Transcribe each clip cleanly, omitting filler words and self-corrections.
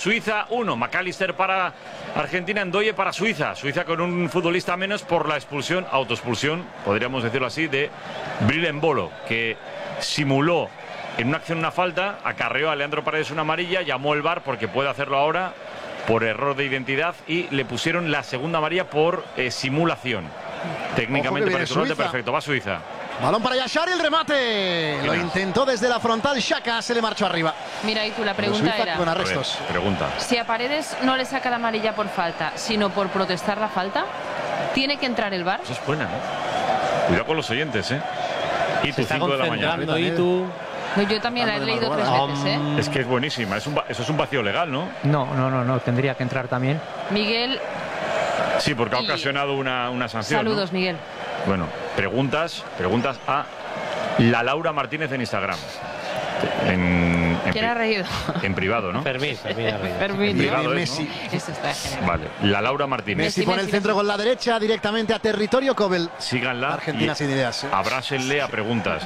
Suiza 1. McAllister para Argentina, Ndoye para Suiza. Suiza con un futbolista menos por la expulsión, autoexpulsión, podríamos decirlo así, de Bril Embolo, que simuló en una acción una falta, acarreó a Leandro Paredes una amarilla, llamó el VAR porque puede hacerlo ahora por error de identidad y le pusieron la segunda amarilla por simulación. Técnicamente para el remate perfecto, va Suiza. Balón para Yashari, el remate. Lo intentó desde la frontal, Xhaka se le marchó arriba. Mira, y tú, la pregunta era, con arrestos. Pregunta. Si a Paredes no le saca la amarilla por falta, sino por protestar la falta, ¿tiene que entrar el VAR? Eso es buena, ¿eh? Cuidado con los oyentes, ¿eh? Y tú, 5 de la mañana. Y tú... Yo también la he leído 3 veces, ¿eh? Es que es buenísima, eso es un vacío legal, ¿no? No, tendría que entrar también. Miguel. Sí, porque ha ocasionado una sanción. Saludos, ¿no? Miguel. Bueno, preguntas a la Laura Martínez en Instagram. ¿Quién ha reído? En privado, ¿no? Fermín ha reído. En privado, Messi. ¿no? Eso está genial. Vale, la Laura Martínez. Messi pone el centro con la derecha directamente a territorio Cobel. Síganla. Argentina sin ideas. Abrásenle a preguntas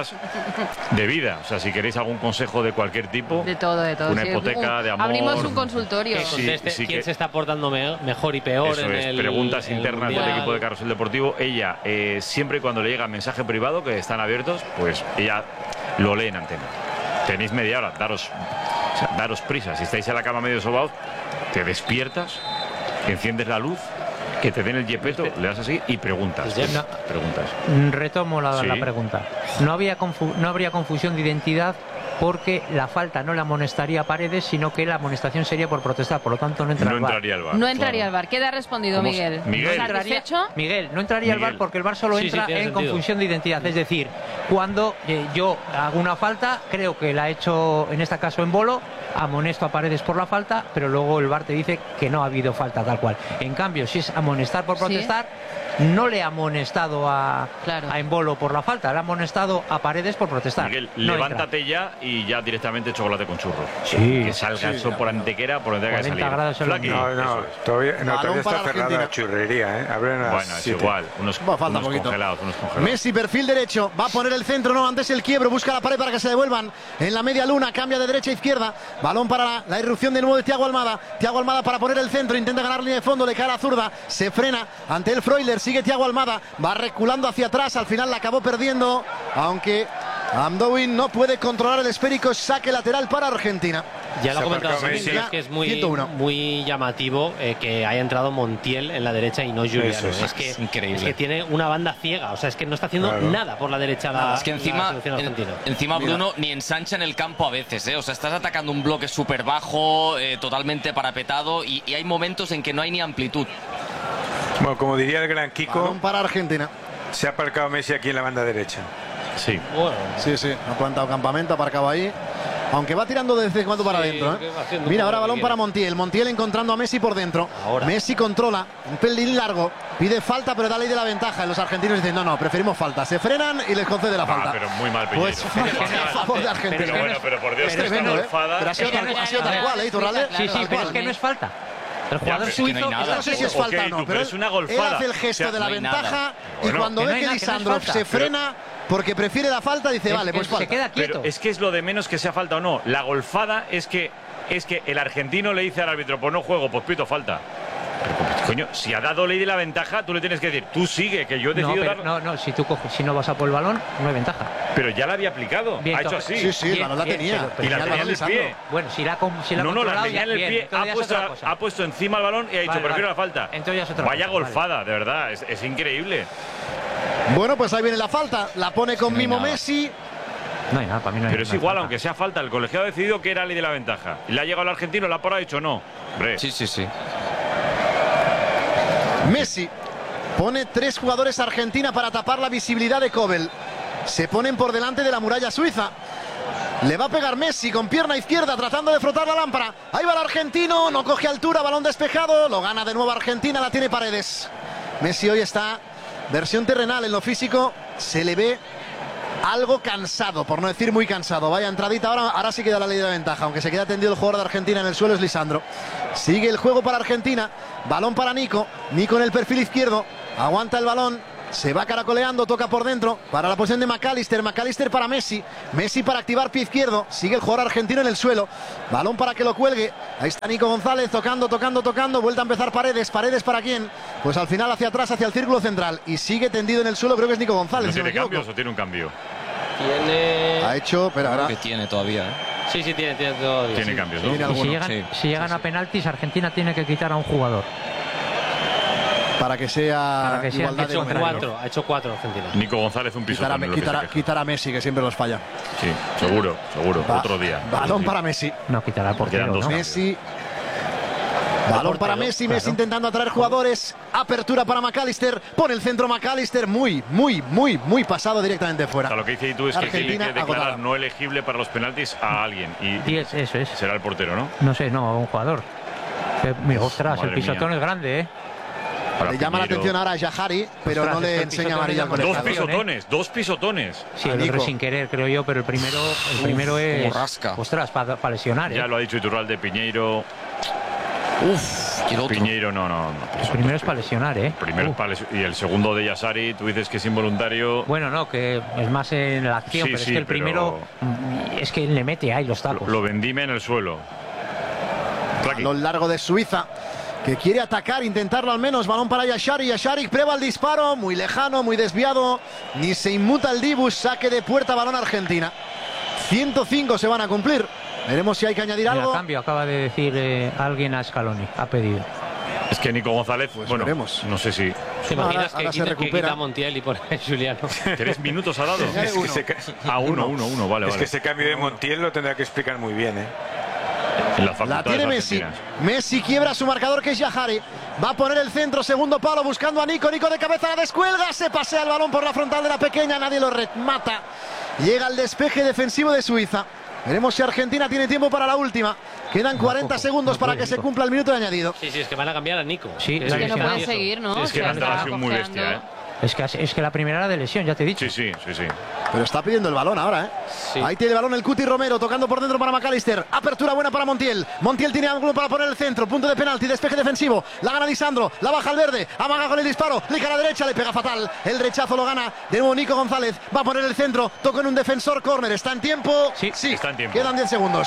de vida. O sea, si queréis algún consejo de cualquier tipo. De todo. Una hipoteca de amor. Abrimos un consultorio. ¿Quién se está portando mejor y peor? Eso es, preguntas internas del equipo de Carrusel Deportivo. Ella, siempre y cuando le llega mensaje privado, que están abiertos, pues ella lo lee en antena. Tenéis media hora, daros prisa. Si estáis en la cama medio sobaos, te despiertas, enciendes la luz, que te den el yepeto, le das así y preguntas. Preguntas. Retomo la pregunta. No habría confusión de identidad porque la falta no la amonestaría a Paredes, sino que la amonestación sería por protestar, por lo tanto no entraría al VAR. No entraría al VAR. ¿Qué ha respondido Miguel? Miguel, no entraría al VAR porque el VAR solo entra en confusión de identidad. Es decir, cuando yo hago una falta, creo que la ha hecho en este caso Embolo, amonesto a Paredes por la falta, pero luego el VAR te dice que no ha habido falta tal cual. En cambio, si es amonestar por protestar, no le ha amonestado a Embolo por la falta, le ha amonestado a Paredes por protestar. Miguel, levántate ya y ya directamente chocolate con churros. Sí, que salga eso por antequera, por donde tenga que salir. Grados todavía está cerrada la churrería, ¿eh? Bueno, es igual. Unos congelados. Messi, perfil derecho, va a poner el centro, no, antes el quiebro, busca la pared para que se devuelvan en la media luna, cambia de derecha a izquierda, balón para la irrupción de nuevo de Thiago Almada. Thiago Almada para poner el centro, intenta ganar línea de fondo, le cae a la zurda, se frena ante el Freuler, sigue Thiago Almada, va reculando hacia atrás, al final la acabó perdiendo, aunque Amdoin no puede controlar el esférico, saque lateral para Argentina. Ya lo ha comentado Messi, es que es muy llamativo que haya entrado Montiel en la derecha y no Juliano. Es que es increíble. Es que tiene una banda ciega, o sea, es que no está haciendo nada por la derecha es que encima Bruno ni ensancha en el campo a veces, ¿eh? O sea, estás atacando un bloque súper bajo, totalmente parapetado y hay momentos en que no hay ni amplitud. Bueno, como diría el gran Kiko, balón para Argentina. Se ha aparcado Messi aquí en la banda derecha. Sí. Bueno. Sí, ha plantado campamento, aparcado ahí. Aunque va tirando de vez en cuando para adentro, ¿eh? Mira, ahora balón para Montiel. Montiel encontrando a Messi por dentro. Messi controla, un pelín largo. Pide falta, pero da ley de la ventaja. Los argentinos dicen, no, preferimos falta. Se frenan y les concede la falta. Pero muy mal, Piñero. Pues a favor de Argentina. Pero por Dios, es tremendo, ¿eh? Pero ha sido tal cual, ¿eh, Iturralde? Sí, pero es que no es falta. El jugador suizo, no sé si es falta o no, pero es una golfada. Él hace el gesto de la ventaja y cuando ve que Lisandrov se frena porque prefiere la falta, dice, vale, pues falta. Se queda quieto. Pero es que es lo de menos que sea falta o no. La golfada es que el argentino le dice al árbitro, pues no juego, pues pito falta. Pero, coño, si ha dado ley de la ventaja, tú le tienes que decir, tú sigue, que yo he decidido dar. No, si no vas a por el balón, no hay ventaja. Pero ya la había aplicado. Bien, ha hecho así. Sí, el balón la tenía. Y la tenía en el pie. Bueno, si la la tenía en el pie, ha puesto encima el balón y ha dicho, prefiero la falta. Entonces ya es Vaya golfada, de verdad, es increíble. Bueno, pues ahí viene la falta. La pone con mimo Messi. No hay nada, para mí no hay. Pero es igual, aunque sea falta. El colegiado ha decidido que era ley de la ventaja. Y le ha llegado el argentino, la ha dicho no. Hombre. Sí. Messi pone 3 jugadores Argentina para tapar la visibilidad de Cobel. Se ponen por delante de la muralla suiza. Le va a pegar Messi con pierna izquierda tratando de frotar la lámpara. Ahí va el argentino, no coge altura, balón despejado. Lo gana de nuevo Argentina, la tiene Paredes. Messi hoy está versión terrenal, en lo físico se le ve algo cansado, por no decir muy cansado. Vaya entradita, ahora sí queda la ley de la ventaja. Aunque se queda tendido el jugador de Argentina en el suelo, es Lisandro. Sigue el juego para Argentina. Balón para Nico. Nico en el perfil izquierdo. Aguanta el balón. Se va caracoleando, toca por dentro para la posición de McAllister. McAllister para Messi. Messi para activar pie izquierdo. Sigue el jugador argentino en el suelo. Balón para que lo cuelgue. Ahí está Nico González tocando. Vuelta a empezar Paredes. ¿Paredes para quién? Pues al final hacia atrás, hacia el círculo central. Y sigue tendido en el suelo, creo que es Nico González. ¿No tiene cambios o tiene un cambio? Ha hecho, pero ahora... que tiene todavía, ¿eh? Sí, tiene todavía. Tiene cambios, ¿no? Y si llegan a penaltis, Argentina tiene que quitar a un jugador. Para que sea igualdad de número. Ha hecho 4 Argentina. Nico González un piso. Quitar a Messi, que siempre los falla. Sí, seguro. Otro día. Balón para Messi. No quitará por portero, ¿no? Messi. Balón para Messi. Messi intentando atraer jugadores. Apertura para McAllister. Pone el centro McAllister. Muy pasado directamente fuera. O sea, lo que dice tú es que tiene que declarar no elegible para los penaltis a alguien. Y eso es. Será el portero, ¿no? No sé, un jugador. Ostras, el pisotón es grande, ¿eh? Le llama la atención ahora a Yahari, pero no le enseña amarilla con dos pisotones. Sí, el otro sin querer, creo yo, pero el primero es... rasca. Ostras, para lesionar, ¿eh? Ya lo ha dicho Iturralde, Piñeiro... y el otro. Piñeiro no. El primero es para lesionar, ¿eh? Y el segundo de Yasari, tú dices que es involuntario... Bueno, no, que es más en la acción, pero es que el primero es que le mete ahí los tacos. Lo vendime en el suelo. A lo largo de Suiza, que quiere atacar, intentarlo al menos. Balón para Yashari. Yashari prueba el disparo, muy lejano, muy desviado. Ni se inmuta el Dibus. Saque de puerta, balón Argentina. 105 se van a cumplir. Veremos si hay que añadir algo. A cambio, acaba de decir alguien a Scaloni. Ha pedido. Es que Nico González, veremos. No sé si... ¿Te imaginas que quita Montiel y pone Juliano? 3 minutos ha dado. Uno, vale. Es que ese cambio de Montiel lo tendrá que explicar muy bien, ¿eh? La tiene Messi. Messi quiebra su marcador, que es Yahari. Va a poner el centro, segundo palo, buscando a Nico. Nico de cabeza, la descuelga. Se pasea el balón por la frontal de la pequeña. Nadie lo remata. Llega el despeje defensivo de Suiza. Veremos si Argentina tiene tiempo para la última. Quedan 40 segundos para que se cumpla el minuto de añadido. Sí, es que van a cambiar a Nico. Sí, es que no puede seguir, ¿no? Es que la relación muy bestia, ¿eh? Es que la primera era de lesión, ya te he dicho. Sí. Pero está pidiendo el balón ahora, ¿eh? Sí. Ahí tiene el balón el Cuti Romero, tocando por dentro para McAllister. Apertura buena para Montiel. Montiel tiene ángulo para poner el centro. Punto de penalti, despeje defensivo. La gana Lisandro, la baja al verde. Amaga con el disparo. Le cae a la derecha, le pega fatal. El rechazo lo gana de nuevo Nico González. Va a poner el centro. Toca en un defensor, córner. ¿Está en tiempo? Sí, está en tiempo. Quedan 10 segundos.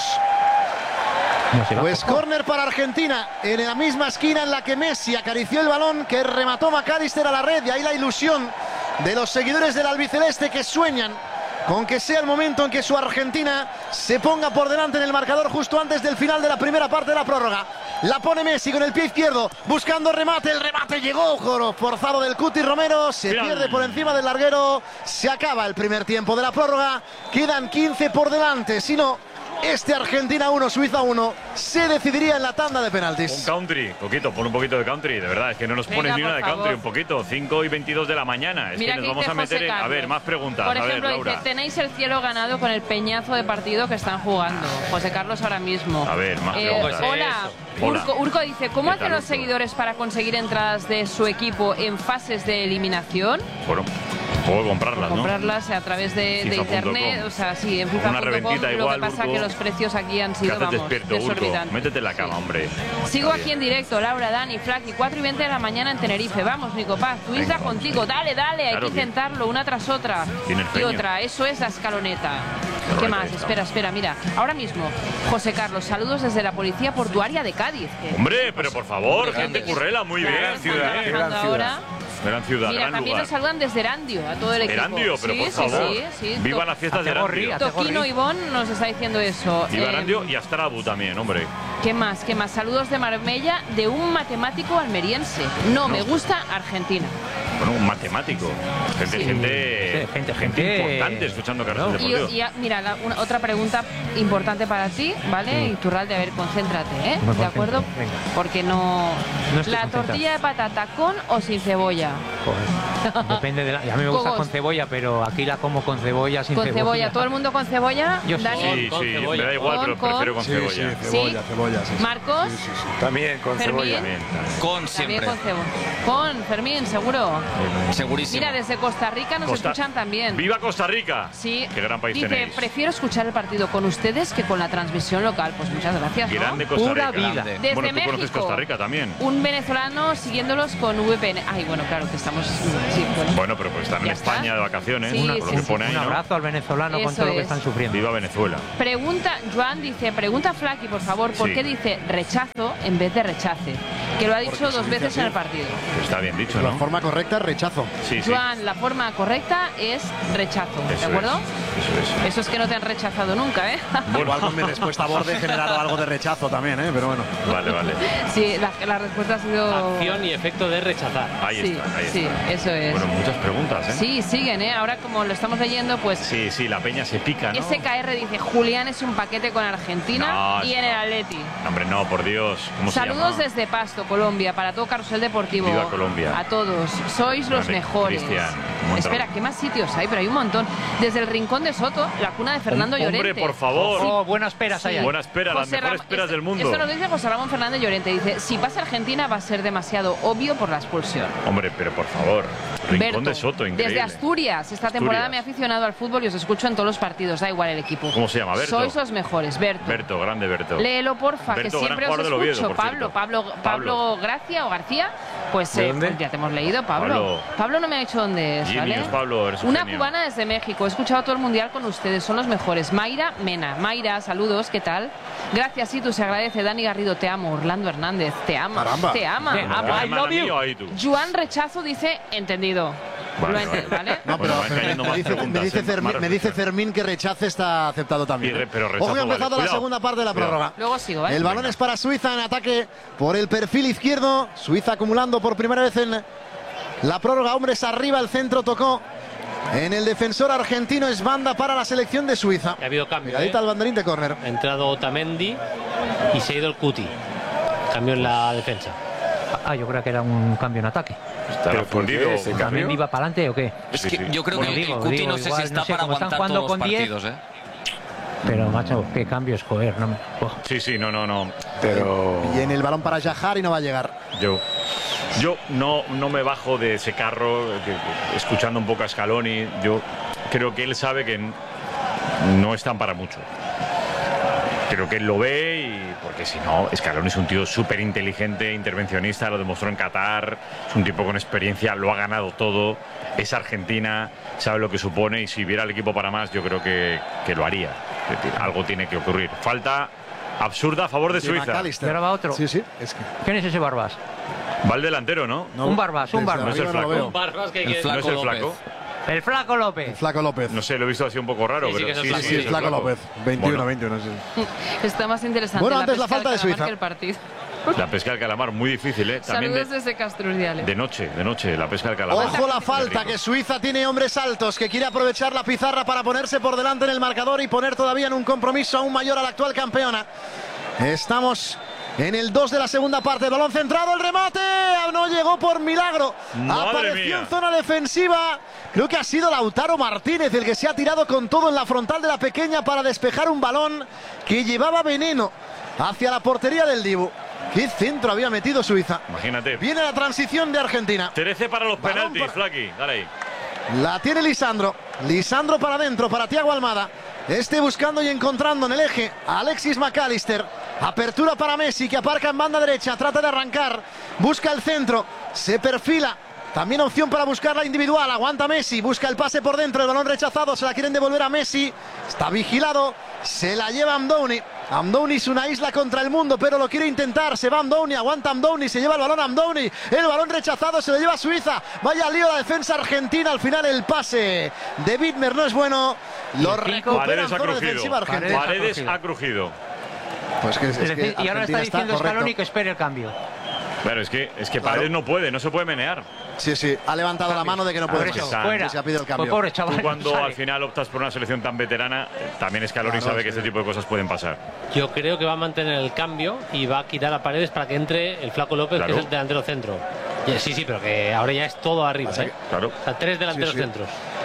Pues córner para Argentina, en la misma esquina en la que Messi acarició el balón, que remató McAllister a la red. Y ahí la ilusión de los seguidores del albiceleste, que sueñan con que sea el momento en que su Argentina se ponga por delante en el marcador justo antes del final de la primera parte de la prórroga. La pone Messi con el pie izquierdo, buscando remate. El remate llegó, forzado del Cuti Romero. Se pierde por encima del larguero. Se acaba el primer tiempo de la prórroga. Quedan 15 por delante. Si no, Argentina 1, Suiza 1, se decidiría en la tanda de penaltis. Un country, pon un poquito de country, de verdad, es que no nos pones ni una de country, un poquito, 5:22 de la mañana, es Mira que nos vamos a meter a ver, más preguntas. Por ejemplo, Laura. dice, tenéis el cielo ganado con el peñazo de partido que están jugando. José Carlos ahora mismo. A ver, más preguntas. Hola. Urco dice, ¿cómo hacen los seguidores para conseguir entradas de su equipo en fases de eliminación? Bueno, puedo comprarlas, ¿no? Comprarlas a través de internet, o sea, sí, en FIFA.com. Una reventita lo igual, que pasa es que los precios aquí han sido, desorbitantes. Métete en la cama, hombre. Sigo aquí en directo, Laura, Dani, Flaki, 4:20 de la mañana en Tenerife. Vamos, Nico Paz, tu isla contigo, dale, hay que intentarlo, una tras otra. Y otra, eso es la escaloneta. ¿Qué más? Espera, mira. Ahora mismo, José Carlos, saludos desde la Policía Portuaria de Cádiz. Hombre, pero por favor, gente currela, muy bien. Gran ciudad. Gran ciudad, mira, gran también lugar. nos saludan desde Erandio, a todo el equipo. Erandio, pero por favor. Sí. Viva las fiestas de Erandio. Toquino Ivón nos está diciendo eso. Viva Erandio y Astrabu también, hombre. ¿Qué más? Saludos de Marbella, de un matemático almeriense. No, me gusta Argentina. Bueno, un matemático. Gente importante escuchando Carlos Deportivo. Y mira, otra pregunta importante para ti, ¿vale? Iturralde, a ver, concéntrate, ¿eh? ¿De acuerdo? Venga. Porque no ¿la tortilla de patata con o sin cebolla? Joder. Depende de a mí me gusta con cebolla, pero aquí la como con cebolla, sin cebolla. ¿Con cebolla? ¿Todo el mundo con cebolla? Yo sí. Dani. Sí, me da igual, pero prefiero con cebolla. Cebolla. ¿Marcos? Sí. También con Fermín. cebolla. Con siempre. Con Fermín, seguro. Segurísimo. Mira, desde Costa Rica nos escuchan también. ¡Viva Costa Rica! Sí. Qué gran país tenéis. Dice, prefiero escuchar el partido con ustedes que con la transmisión local. Pues muchas gracias, ¿no? Grande Costa Rica. Pura vida. Desde Bueno, tú México, conoces Costa Rica también. un venezolano siguiéndolos con VPN. Ay, bueno, claro que estamos... Sí, Bueno, pero pues están en España de vacaciones, Sí, por lo que pone ahí, Un ¿no? abrazo al venezolano con Eso todo lo que es. están sufriendo. Viva Venezuela. Joan dice, pregunta a Flaky, por favor, ¿por Sí. qué dice rechazo en vez de rechace? Que lo ha dicho dos veces en el partido. Está bien dicho, La ¿no? forma correcta es rechazo. Sí, sí. Joan, la forma correcta es rechazo, ¿de Eso acuerdo? es. Eso es que no te han rechazado nunca, ¿eh? Igual con mi respuesta borde he generado algo de rechazo también, pero bueno. Vale. Sí, la respuesta ha sido... Acción y efecto de rechazar. Ahí Sí, está, ahí sí, está. eso es. Bueno, muchas preguntas, ¿eh? Sí, siguen, ¿eh? Ahora como lo estamos leyendo, pues... Sí, la peña se pica, ¿no? SKR dice, Julián es un paquete con Argentina No, y en el Atleti. Hombre, no, por Dios. ¿Cómo Saludos se llama? desde Pasto, Colombia, para todo Carrusel Deportivo. Viva Colombia. A todos. Sois los Grande, mejores. Cristian, un montón. Espera, ¿qué más sitios hay? Pero hay un montón. Desde el Rincón de Soto, la cuna de Fernando Hombre, Llorente. por favor. Oh, buenas peras allá. Buena espera, las José mejores Ram- esperas del mundo. Esto nos dice José Ramón Fernández Llorente. Dice, si pasa Argentina va a ser demasiado obvio por la expulsión. Hombre, pero por favor. Rincón Berto, de Soto, increíble. desde Asturias, esta temporada Asturias. me he aficionado al fútbol y os escucho en todos los partidos, da igual el equipo. ¿Cómo se llama, Berto? Sois los mejores, Berto. Berto, grande Berto. Léelo, porfa, Berto, que gran siempre os jugador del Oviedo, escucho. por cierto. Pablo Gracia o García, pues ¿De dónde? ya te hemos leído, Pablo. Pablo no me ha dicho dónde es, ¿vale? Genius, Pablo, eres un Una genio. cubana desde México, he escuchado todo el mundial con ustedes, son los mejores. Mayra Mena, Mayra, saludos, ¿qué tal? Gracias, sí, tú se agradece. Dani Garrido, te amo. Orlando Hernández, te amo. Caramba. Te ama. Te amo. I love you. Ahí tú. Joan Rechazo dice, entendido. Vale, ¿Vale? No, pero Bueno, van cayendo más preguntas, me dice más Fermín que rechace está aceptado también. Pero rechazo Ojo, ha empezado vale. la segunda parte de la Cuidado. prórroga. Luego sigo, ¿vale? El balón es para Suiza en ataque por el perfil izquierdo. Suiza acumulando por primera vez en la prórroga. Hombres arriba, el centro tocó en el defensor argentino. Es banda para la selección de Suiza. Ha habido cambio. Miradita al banderín de córner. Ha entrado Otamendi y se ha ido el Cuti. Cambio en la defensa. Ah, yo creo que era un cambio en ataque. Estará ¿Pero por qué fundido. ese cambio? ¿También iba para adelante o qué? Es Sí, que sí. yo creo Bueno, que digo, el Cuti no sé igual, si está no sé, para como están aguantar jugando todos los con 10. partidos, ¿eh? Pero, macho, qué cambios, joder. No me... Sí, no. Pero Y en el balón para Yahar y no va a llegar. Yo no me bajo de ese carro escuchando un poco a Scaloni. Yo creo que él sabe que no están para mucho. Creo que él lo ve y porque si no, Scaloni es un tío súper inteligente, intervencionista, lo demostró en Qatar, es un tipo con experiencia, lo ha ganado todo, es Argentina, sabe lo que supone y si viera el equipo para más yo creo que lo haría. Es decir, algo tiene que ocurrir. Falta absurda a favor de Sí, Suiza. McAllister. Y ahora va otro. Sí, es que ¿Quién es ese Barbas? Va el delantero, ¿no? no, Un Barbas, un desde Barbas. No es el arriba no lo flaco. veo. Barbas que El No Flaco es el López. flaco. El Flaco López. El Flaco López. No sé, lo he visto así un poco raro, Sí, sí pero que es el sí, flaco. sí, Sí, es el el Flaco flaco. López. 21-20, no sé. Está más interesante Bueno, antes la pesca falta del de calamar Suiza. que el partido. La pesca del calamar, muy difícil, ¿eh? También Saludos desde Castrurdiales. de noche, la pesca del calamar. Ojo la falta, que Suiza tiene hombres altos, que quiere aprovechar la pizarra para ponerse por delante en el marcador y poner todavía en un compromiso aún mayor a la actual campeona. Estamos en el 2 de la segunda parte. El balón centrado, el remate. No llegó por milagro. Madre Apareció mía. en zona defensiva. Creo que ha sido Lautaro Martínez el que se ha tirado con todo en la frontal de la pequeña para despejar un balón que llevaba veneno hacia la portería del Dibu. ¿Qué centro había metido Suiza? Imagínate. Viene la transición de Argentina. 13 para los Balón penaltis, para- Flaky. Dale ahí. La tiene Lisandro. Lisandro para adentro, para Thiago Almada. Buscando y encontrando en el eje a Alexis McAllister. Apertura para Messi, que aparca en banda derecha. Trata de arrancar. Busca el centro. Se perfila. También opción para buscar la individual. Aguanta Messi. Busca el pase por dentro. El balón rechazado. Se la quieren devolver a Messi. Está vigilado. Se la lleva Amdouni. Amdouni es una isla contra el mundo, pero lo quiere intentar. Se va Amdouni, aguanta Amdouni, se lleva el balón Amdouni. El balón rechazado, se lo lleva Suiza. Vaya lío la defensa argentina. Al final el pase de Widmer no es bueno. Lo recupera Paredes en ha zona crujido. defensiva argentina. Paredes ha crujido. Pues que es que Y ahora está Argentina diciendo Scaloni correcto. que espere el cambio. Claro, es que Claro. Paredes no puede, no se puede menear. Sí, ha levantado la mano de que no puede Por eso, más. fuera. Que se ha pedido el cambio. Pues pobre Tú chaval. cuando sale. al final optas por una selección tan veterana, también Scaloni Claro, sabe que sí. este tipo de cosas pueden pasar. Yo creo que va a mantener el cambio y va a quitar a Paredes para que entre el Flaco López, Claro. que es el delantero centro. Sí, pero que ahora ya es todo arriba, ¿eh? Claro. O sea, 3 delanteros Sí, sí. centros.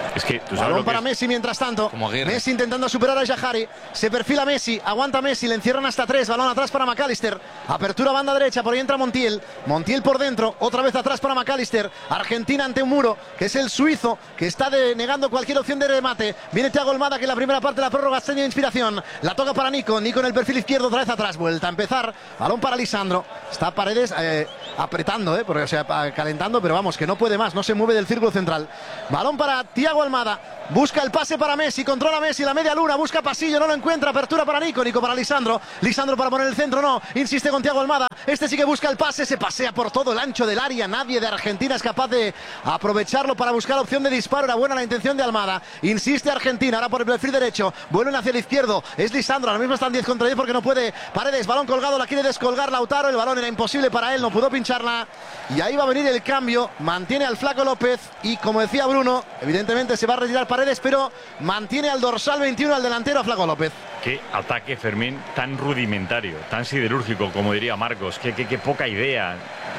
Es que tú sabes balón lo que para es. Messi mientras tanto. Messi intentando superar a Yahari. Se perfila Messi, aguanta Messi, le encierran hasta 3. Balón atrás para McAllister. Apertura banda derecha, por ahí entra Montiel. Montiel por dentro, otra vez atrás para McAllister. Argentina ante un muro, que es el suizo, que está negando cualquier opción de remate. Viene Thiago Almada, que en la primera parte de la prórroga está de inspiración. La toca para Nico. Nico en el perfil izquierdo, otra vez atrás. Vuelta a empezar. Balón para Lisandro. Está Paredes apretando, porque, o sea, calentando, pero vamos, que no puede más. No se mueve del círculo central. Balón para Thiago Almada. Busca el pase para Messi. Controla Messi. La media luna. Busca pasillo. No lo encuentra. Apertura para Nico. Nico para Lisandro. Lisandro para poner el centro. No. Insiste con Thiago Almada. Este sí que busca el pase. Se pasea por todo el ancho del área. Nadie de Argentina es capaz de aprovecharlo para buscar opción de disparo. Era buena la intención de Almada. Insiste Argentina. Ahora por el perfil derecho. Vuelven hacia el izquierdo. Es Lisandro. Ahora mismo están 10 contra 10 porque no puede. Paredes. Balón colgado. La quiere descolgar Lautaro. El balón era imposible para él. No pudo pincharla. Y ahí va a venir el cambio. Mantiene al Flaco López. Y como decía Bruno, evidentemente se va a retirar Paredes, pero mantiene al dorsal 21, al delantero, a Flaco López. Qué ataque, Fermín, tan rudimentario, tan siderúrgico, como diría Marcos. Qué poca idea.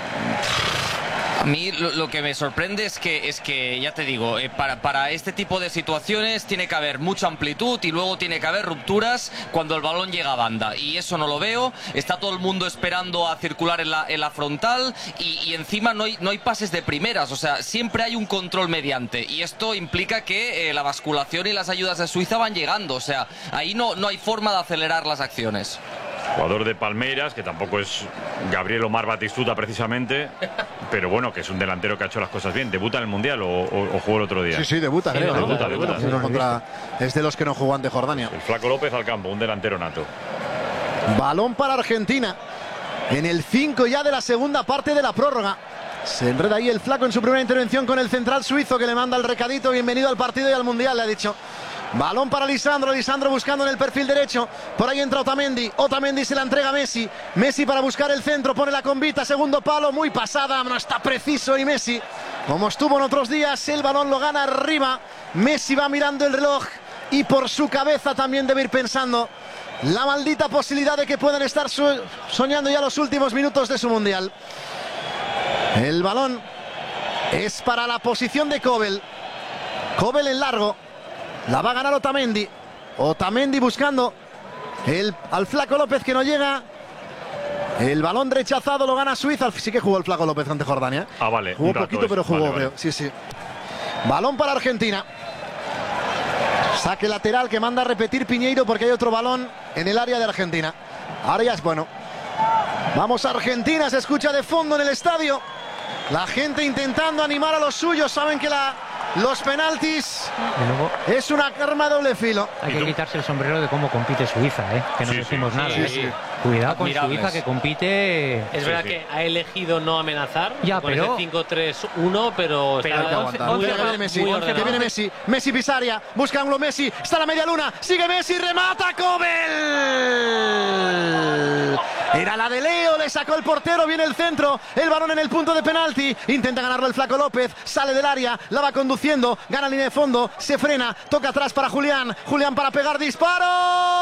A mí lo que me sorprende es que ya te digo, para este tipo de situaciones tiene que haber mucha amplitud y luego tiene que haber rupturas cuando el balón llega a banda. Y eso no lo veo. Está todo el mundo esperando a circular en la frontal y encima no hay pases de primeras. O sea, siempre hay un control mediante. Y esto implica que la basculación y las ayudas de Suiza van llegando. O sea, ahí no hay forma de acelerar las acciones. Jugador de Palmeiras, que tampoco es Gabriel Omar Batistuta precisamente, pero bueno, que es un delantero que ha hecho las cosas bien. ¿Debuta en el Mundial o jugó el otro día? Sí, debuta, creo. Debuta. Es de los que no jugó ante Jordania. El Flaco López al campo, un delantero nato. Balón para Argentina. En el 5 ya de la segunda parte de la prórroga. Se enreda ahí el Flaco en su primera intervención con el central suizo, que le manda el recadito. Bienvenido al partido y al Mundial, le ha dicho. Balón para Lisandro, Lisandro buscando en el perfil derecho. Por ahí entra Otamendi, Otamendi se la entrega a Messi. Messi para buscar el centro, pone la convita, segundo palo, muy pasada, no está preciso y Messi, como estuvo en otros días, el balón lo gana arriba. Messi va mirando el reloj y por su cabeza también debe ir pensando la maldita posibilidad de que puedan estar soñando ya los últimos minutos de su Mundial. El balón es para la posición de Kobel. Kobel en largo. La va a ganar Otamendi. Otamendi buscando al Flaco López, que no llega. El balón rechazado lo gana Suiza. Sí que jugó el Flaco López ante Jordania. Vale. Jugó poquito, pero jugó, vale. Sí. Balón para Argentina. Saque lateral que manda a repetir Piñeiro porque hay otro balón en el área de Argentina. Ahora ya es bueno. Vamos a Argentina, se escucha de fondo en el estadio. La gente intentando animar a los suyos. Saben que los penaltis es una arma de doble filo. Hay que quitarse el sombrero de cómo compite Suiza, que no decimos nada. Cuidado con Suiza, que compite. Es verdad que ha elegido no amenazar. Ya, pero 5-3-1 pero que viene Messi. Que viene Messi. Messi Pisaria. Busca ángulo Messi. Está la media luna. Sigue Messi. Remata Kobel. Era la de Leo. Le sacó el portero. Viene el centro. El balón en el punto de penalti. Intenta ganarlo el Flaco López. Sale del área. La va conduciendo. Gana línea de fondo. Se frena. Toca atrás para Julián. Julián para pegar disparo.